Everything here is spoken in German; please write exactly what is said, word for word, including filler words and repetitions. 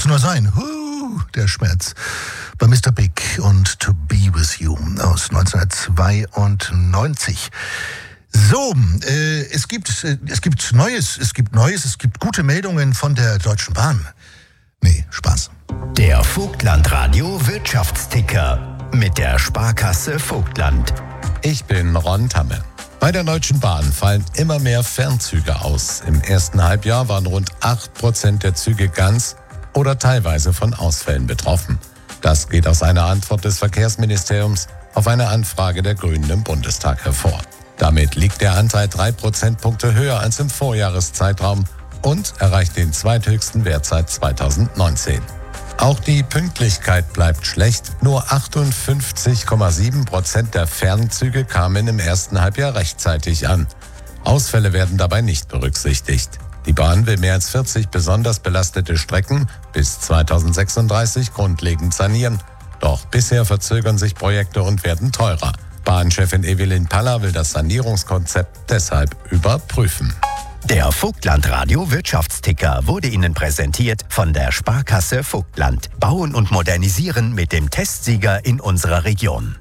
nur sein. Huh, der Schmerz. Bei Mister Big und To Be With You aus neunzehnhundertzweiundneunzig. So, äh, es gibt, äh, es gibt Neues, es gibt Neues, es gibt gute Meldungen von der Deutschen Bahn. Nee, Spaß. Der Vogtland-Radio Wirtschaftsticker mit der Sparkasse Vogtland. Ich bin Ron Tamme. Bei der Deutschen Bahn fallen immer mehr Fernzüge aus. Im ersten Halbjahr waren rund acht Prozent der Züge ganz oder teilweise von Ausfällen betroffen. Das geht aus einer Antwort des Verkehrsministeriums auf eine Anfrage der Grünen im Bundestag hervor. Damit liegt der Anteil drei Prozentpunkte höher als im Vorjahreszeitraum und erreicht den zweithöchsten Wert seit zweitausendneunzehn. Auch die Pünktlichkeit bleibt schlecht. Nur achtundfünfzig Komma sieben Prozent der Fernzüge kamen im ersten Halbjahr rechtzeitig an. Ausfälle werden dabei nicht berücksichtigt. Die Bahn will mehr als vierzig besonders belastete Strecken bis zweitausendsechsunddreißig grundlegend sanieren. Doch bisher verzögern sich Projekte und werden teurer. Bahnchefin Evelyn Paller will das Sanierungskonzept deshalb überprüfen. Der Vogtland-Radio Wirtschaftsticker wurde Ihnen präsentiert von der Sparkasse Vogtland. Bauen und modernisieren mit dem Testsieger in unserer Region.